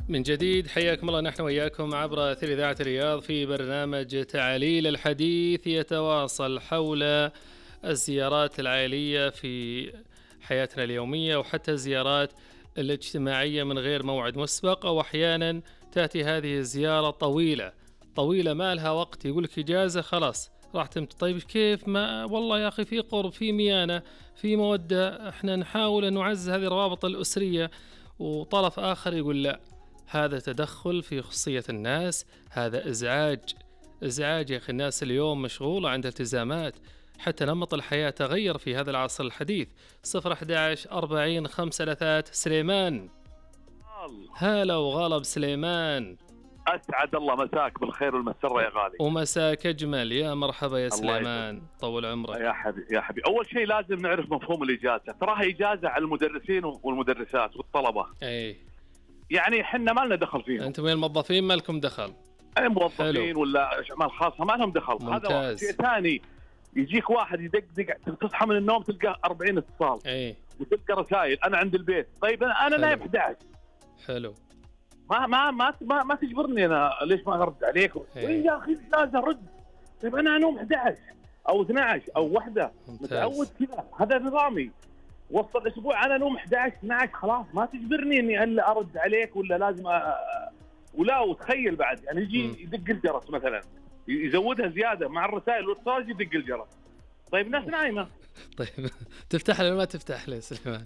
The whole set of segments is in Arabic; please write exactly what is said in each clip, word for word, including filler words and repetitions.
من جديد حياكم الله، نحن وإياكم عبر أثير إذاعة الرياض في برنامج تعاليل الحديث، يتواصل حول الزيارات العائلية في حياتنا اليومية وحتى الزيارات الاجتماعية من غير موعد مسبق، أو أحيانا تأتي هذه الزيارة طويلة طويلة ما لها وقت، يقول لك إجازة خلاص راح تمت. طيب كيف؟ ما والله يا أخي في قرب، في ميانة، في مودة، احنا نحاول أن نعزز هذه الروابط الأسرية، وطرف آخر يقول لا، هذا تدخل في خصوصية الناس، هذا إزعاج. إزعاج يا أخي، الناس اليوم مشغولة، عندها التزامات، حتى نمط الحياة تغير في هذا العصر الحديث. صفر أحد عشر أربعين خمسة ثلاثة. سليمان، هلا وغالب سليمان، أسعد الله مساك بالخير والمسرة يا غالي. ومساك أجمل، يا مرحبا يا سليمان، طول عمرك يا حبيبي. يا حبيبي أول شيء لازم نعرف مفهوم الإجازة، تراها إجازة على المدرسين والمدرسات والطلبة. أي يعني حنا ما لنا دخل فيهم، أنتم وين الموظفين ما لكم دخل، أي موظفين حلو. ولا أعمال خاصة ما لهم دخل. ممتاز. هذا شيء ثاني، يجيك واحد يدقدق، تصحى من النوم تلقى أربعين اتصال، أي وتلقى رسائل أنا عند البيت. طيب أنا نايم أحد عشر، حلو، ما ما ما ما, ما تجبرني أنا ليش ما أرد عليك. أي. يا أخي لازم أرد. طيب أنا أنوم أحد عشر أو اثني عشر أو واحدة، ممتاز. متعود كذا، هذا نظامي. وسط الأسبوع أنا أنوم أحد عشر اثني عشر، خلاص ما تجبرني إني ألا أرد عليك ولا لازم أ... ولا وتخيل بعد يعني يجي م. يدق الجرس مثلا، يزودها زيادة مع الرسائل والاتصال، يدق الجرس. طيب ناس نايمة. طيب تفتح له ولا ما تفتح له سليمان؟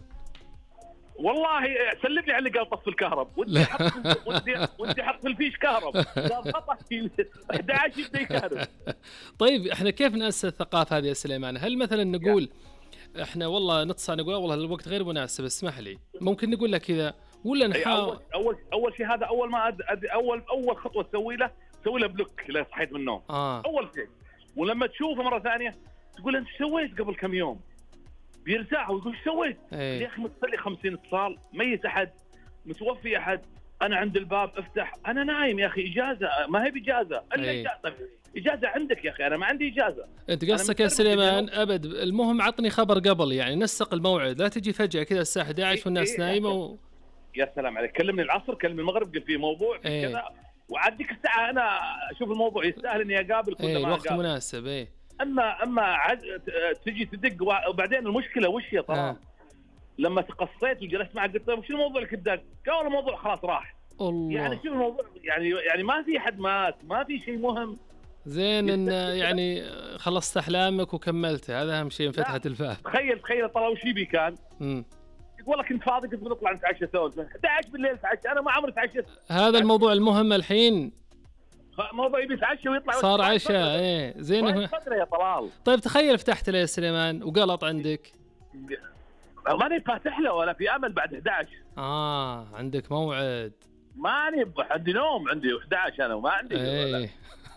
والله سلم لي على اللي قال طف الكهرب، ودي حط ودي ودي حط في الفيش كهرب، قال خطأ أحد عشر يبدا يكهرب. طيب احنا كيف نأسس الثقافة هذه يا سليمان؟ هل مثلا نقول احنا والله نتصل نقول والله الوقت غير مناسب اسمح لي، ممكن نقول لك كذا ولا نحاول؟ اول اول اول شيء، هذا اول ما أد... أد... اول اول خطوه تسوي له، تسوي له بلوك لا صحيت من النوم. آه. اول شيء، ولما تشوفه مره ثانيه تقول انت سويت قبل كم يوم، بيرتاح ويقول ايش سويت؟ أي. يا اخي متصل لي خمسين اتصال، ميت احد، متوفي احد، انا عند الباب افتح، انا نايم يا اخي، اجازه ما هي باجازه الا أي. اجازه. اجازه عندك يا اخي، انا ما عندي اجازه. انت قصدك يا سليمان ابد، المهم عطني خبر قبل، يعني نسق الموعد، لا تجي فجأة كذا الساعة أحد عشر والناس إيه نايمة و... يا سلام عليك، كلمني العصر، كلمني المغرب، قل في موضوع في ايه. كذا، وعديك الساعه انا اشوف الموضوع يستاهل اني اقابل كل ايه ما الوقت أقابل. مناسب. ايه اما اما عد... تجي تدق، وبعدين المشكله وش هي ترى؟ آه. لما تقصيت وجلست معك قلت له وش الموضوع اللي كنت داق؟ قال الموضوع خلاص راح. الله. يعني شوف الموضوع، يعني يعني ما في حد مات، ما في شيء مهم. زين ان يعني خلصت احلامك وكملت، هذا اهم شيء، انفتحت الباب. تخيل تخيل طلع وش يبي كان؟ امم والله كنت فاضي، كنت بنطلع نتعشى سوا احد عشر بالليل، تعشى انا ما عمري تعشيت. هذا الموضوع المهم الحين، موضوع يبي يتعشى ويطلع صار عشاء. ايه زين. صدره يا طلال. طيب تخيل فتحت له يا سليمان وقلط عندك، ماني فاتح له ولا في امل بعد احد عشر. اه عندك موعد. ماني عندي نوم، عندي احد عشر انا وما عندي. ايه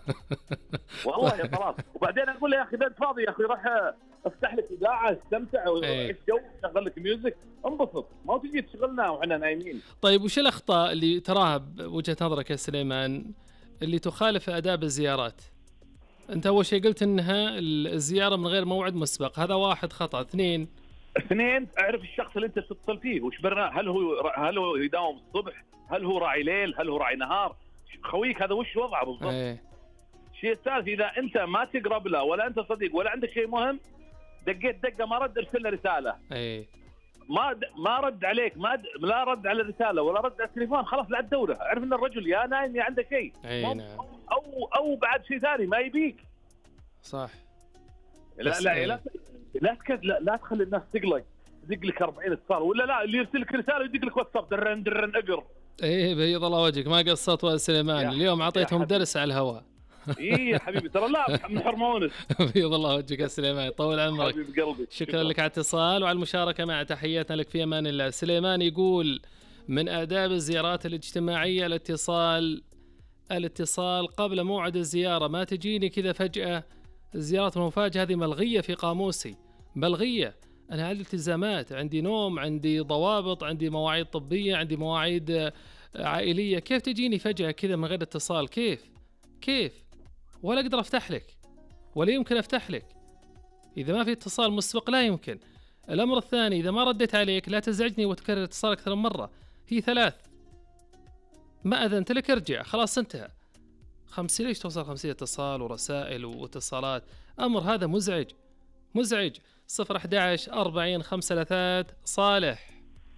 والله يا طلال. وبعدين اقول له يا اخي اذا انت فاضي يا اخي روح افتح لك اذاعه، استمتع وعيش جو، شغل لك ميوزك، انبسط، ما تجي تشغلنا واحنا نايمين. طيب وش الاخطاء اللي تراها بوجهة نظرك يا سليمان اللي تخالف آداب الزيارات؟ انت اول شيء قلت انها الزيارة من غير موعد مسبق، هذا واحد خطأ. اثنين اثنين اعرف الشخص اللي انت تتصل فيه وش برنامج، هل هو هل هو يداوم الصبح، هل هو راعي ليل، هل هو راعي نهار، خويك هذا وش وضعه بالضبط. ايه. الشيء الثالث، اذا انت ما تقرب له ولا انت صديق ولا عندك شيء مهم، دقيت دقه ما رد، ارسل له رساله. ايه. ما د... ما رد عليك، ما د... لا رد على الرساله ولا رد على التليفون، خلاص لا تدوره، اعرف ان الرجل يا نايم يا عنده شيء. اي نعم. او او بعد شيء ثاني ما يبيك. صح. لا لا لا لا, تكد... لا لا تخلي الناس تقلق، يدق لك أربعين اتصال، ولا لا اللي يرسل لك رساله يدق لك واتساب درن درن اقر. ايه بيض الله وجهك، ما قصرت ولا سليمان، اليوم اعطيتهم درس على الهواء. ايه يا حبيبي، ترى لا من حرمونس. بيض الله وجهك يا سليمان، طول عمرك. حبيب قلبي. شكرا, شكرا لك على الاتصال وعلى المشاركة مع تحياتنا لك، في امان الله. سليمان يقول من آداب الزيارات الاجتماعية الاتصال الاتصال قبل موعد الزيارة، ما تجيني كذا فجأة. الزيارات المفاجئة هذه ملغية في قاموسي، ملغية. أنا عندي التزامات، عندي نوم، عندي ضوابط، عندي مواعيد طبية، عندي مواعيد عائلية، كيف تجيني فجأة كذا من غير اتصال؟ كيف كيف ولا أقدر أفتح لك ولا يمكن أفتح لك إذا ما في اتصال مسبق، لا يمكن. الأمر الثاني، إذا ما رديت عليك لا تزعجني وتكرر اتصال أكثر من مرة، هي ثلاث ما اذنت لك ارجع، خلاص انتهى. خمسين ليش توصل خمسين اتصال ورسائل واتصالات؟ امر هذا مزعج مزعج. صفر أحد عشر أربعين خمسة ثلاثات. صالح.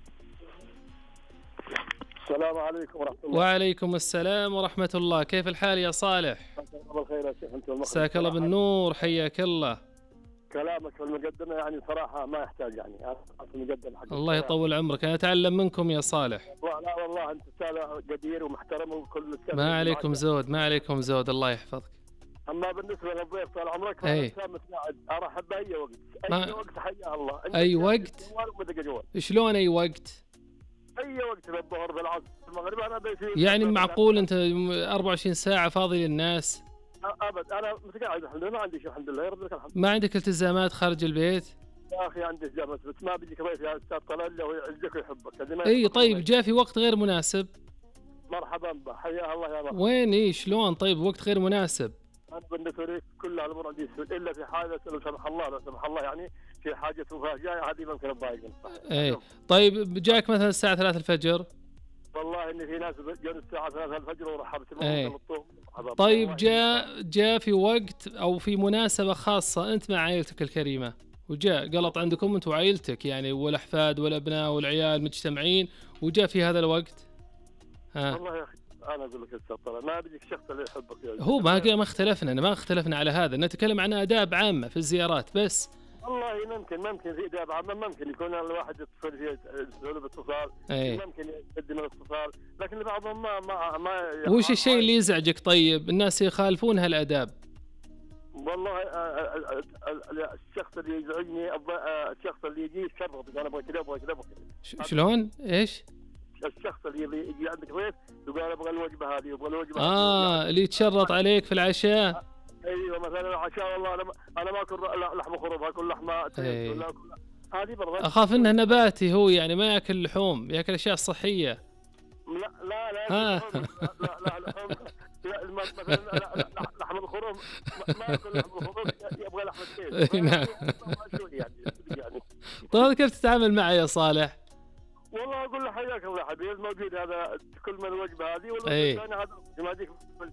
السلام عليكم ورحمة الله. وعليكم السلام ورحمة الله، كيف الحال يا صالح؟ مساك الله بالخير يا شيخ. انت مساك الله بالنور، حياك الله. كلامك في المقدمة يعني صراحة ما يحتاج، يعني في المقدمة حق الله يطول عمرك، أنا أتعلم منكم يا صالح. لا والله أنت أستاذ قدير ومحترم وكل ما عليكم زود، ما عليكم زود، الله يحفظك. أما بالنسبة للضيف طال عمرك أي. إنسان متقاعد، أرحب بأي وقت، أي ما... وقت حياه الله. أي وقت؟ شلون أي وقت؟ أي وقت، في الظهر في العصر في المغرب أنا بيجي. يعني معقول أنت أربعة وعشرين ساعة فاضي للناس؟ أبد، أنا متقاعد الحمد لله، ما عندي شيء الحمد لله، يرضيك الحمد. ما عندك التزامات خارج البيت؟ يا أخي عندي التزامات بس ما بيجيك ضيف يا أستاذ طلال إلا ويعزك ويحبك. أي طيب، جاء في وقت غير مناسب. مرحبا به، حياه الله يا مرحبا. وين إيه شلون طيب وقت غير مناسب؟ أنا بالنسبة لي كل الأمور عندي سهل، إلا في حاجة لو سمح الله لو سمح الله يعني في حاجة مفاجأة هذه ممكن تضايق. إيه طيب، جاك مثلا الساعة ثلاثة الفجر؟ والله إن في ناس جاء الساعة ثلاثة الفجر ورحبت بهم. إيه. طيب جاء جاء في وقت أو في مناسبة خاصة أنت مع عائلتك الكريمة، وجاء قلط عندكم أنت وعائلتك يعني، والأحفاد والأبناء والعيال مجتمعين، وجاء في هذا الوقت. ها. والله يا أخي أنا أقول لك استغفر، ما بيجيك شخص اللي يحبك يعني. هو ما ما اختلفنا، أنا ما اختلفنا على هذا، نتكلم عن آداب عامة في الزيارات بس. والله ممكن ممكن في آداب عامة، ممكن يكون الواحد يتصل في اسلوب اتصال، ممكن يقدم الاتصال، لكن بعضهم ما ما ما وش الشيء اللي يزعجك طيب؟ الناس يخالفون هالآداب. والله الشخص اللي يزعجني الشخص اللي يجي يشرط، انا ابغى كذا ابغى كذا ابغى كذا. شلون؟ ايش؟ الشخص اللي يجي عندك ضيف يقول ابغى الوجبه هذه وابغى الوجبه اه اللي يتشرط عليك في العشاء. ايوه مثلا العشاء والله انا انا ما اكل لحم خروف، اكل لحمه أي. ولا هذه برضه. اخاف انه نباتي هو، يعني ما ياكل لحوم، ياكل اشياء صحيه. لا لا لا لا لا لحوم مثلا لحم الخروف ما ياكل لحم الخروف، يبغى لحم الكيس. نعم. طيب كيف تتعامل معه يا صالح؟ والله اقول له حياك الله حبيبي، موجود هذا كل من الوجبه هذه، اي والله هذا ما يجيك